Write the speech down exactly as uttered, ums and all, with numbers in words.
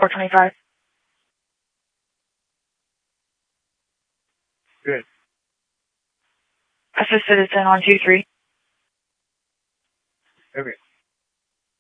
four twenty-five. Good. Assisted, it's in on two three. Okay.